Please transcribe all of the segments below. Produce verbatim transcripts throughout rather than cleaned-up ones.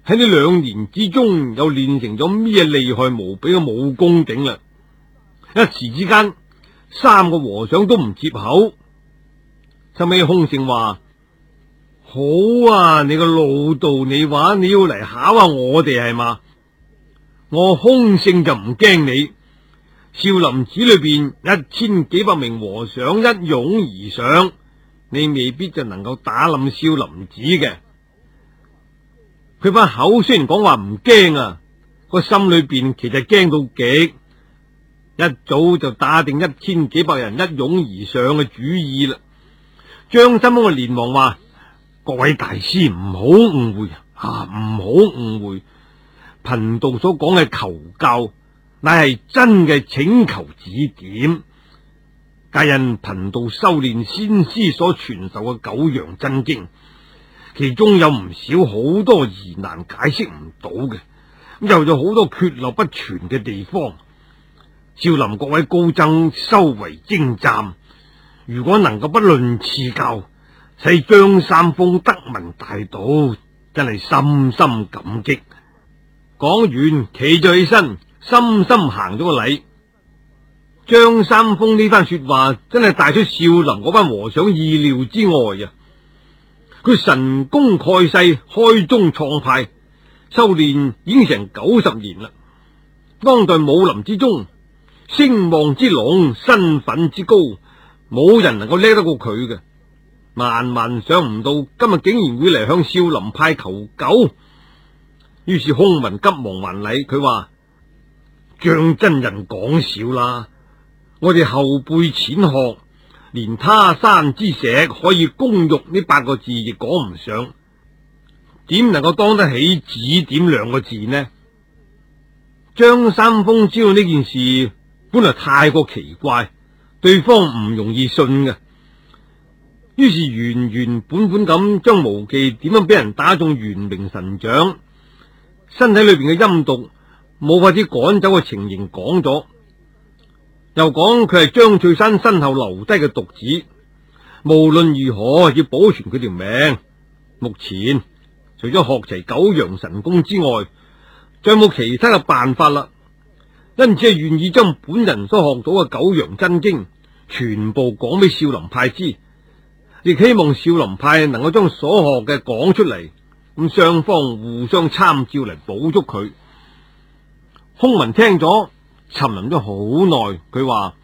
喺呢兩年之中又練成咗咩厲害無比嘅武功頂啦。一時之間，三個和尚都唔接口。後尾空性話：好啊，你個老道，你話你要嚟考下我哋係嘛？我空性就唔驚你。少林寺裏邊一千幾百名和尚一擁而上，你未必就能夠打冧少林寺嘅。佢把口雖然講話唔驚啊，個心裏邊其實驚到極，一早就打定一千幾百人一擁而上嘅主意啦。張三豐連忙話：各位大師唔好誤會啊，唔好誤會，貧道所講嘅求教，乃係真嘅請求指點。皆因貧道修煉先師所傳授嘅九陽真經，其中有唔少好多疑難解釋唔到嘅，又有好多缺漏不全嘅地方。少林各位高僧修為精湛，如果能夠不論賜教，使張三豐得聞大道，真係深深感激。講完，企咗起身，深深行咗個禮。張三豐呢番說話真係帶出少林嗰班和尚意料之外啊！佢神功蓋世，開宗創派，修煉已經成九十年啦。當代武林之中，聲望之隆，身份之高，冇人能夠叻得過佢嘅。萬萬想唔到今日竟然會嚟向少林派求救。於是空文急忙還禮，佢話：張真人講笑啦，我哋後輩淺學，連他山之石可以攻玉呢八個字亦講唔上，點能夠當得起指點兩個字呢？張三豐知道呢件事本來太過奇怪，對方唔容易信嘅，於是原原本本咁將無忌點樣俾人打中元明神掌，身體裏邊嘅陰毒冇法子趕走嘅情形講咗，又講佢係張翠山身後留低嘅獨子，無論如何要保存佢條命。目前除咗學齊九陽神功之外，再冇其他嘅辦法啦，因此係願意將本人所學到嘅九陽真經全部講俾少林派知，亦希望少林派能夠將所學嘅講出嚟，咁雙方互相參照嚟補足佢。空文聽咗沉吟咗好耐，佢話：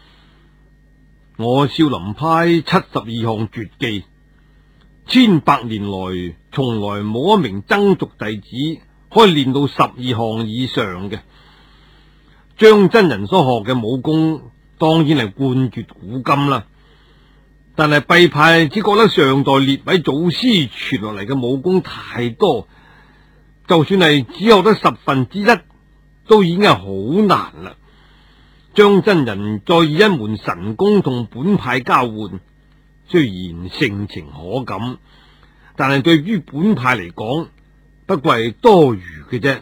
我少林派七十二項絕技，千百年來從來冇一名僧俗弟子可以練到十二項以上嘅。張真人所學嘅武功當然係冠絕古今啦，但係敝派只覺得上代列位祖師傳落嚟嘅武功太多，就算係只學得十分之一，都已經係好難啦。張真人再以一門神功同本派交換，雖然盛情可感，但係對於本派嚟講，不過係多餘嘅啫。誒、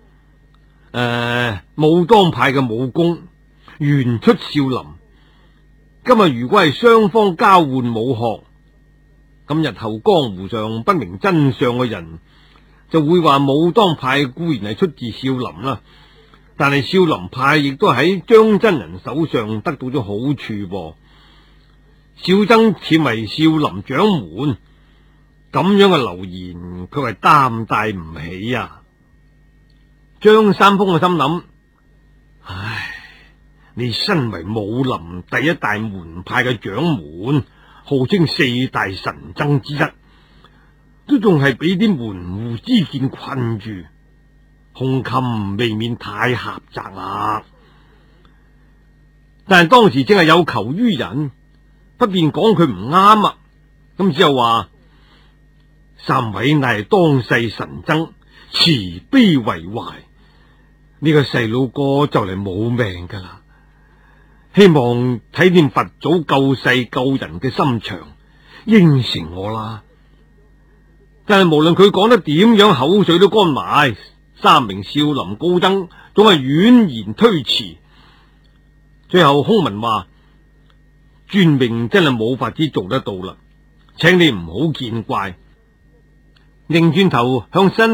呃，武當派嘅武功原出少林，今日如果係雙方交換武學，咁日後江湖上不明真相嘅人就會話武當派固然係出自少林啦，但係少林派亦都喺張真人手上得到咗好處噃。少僧僭為少林掌門，咁樣嘅流言佢係擔帶唔起啊！張三豐嘅心諗：唉，你身為武林第一大門派嘅掌門，號稱四大神僧之一，都仲係俾啲門戶之見困住，胸襟未免太狹窄啦。但係當時正係有求於人，不便講佢唔啱啊。咁只有話：三位乃係當世神僧，慈悲為懷，呢個細佬哥就嚟冇命噶啦。希望睇見佛祖救世救人嘅心腸，應承我啦。但係無論佢講得點樣，口水都乾埋。三名少林高僧總係婉言推辭。最後空文話：尊命真係冇法子做得到啦，請你唔好見怪。擰轉頭向身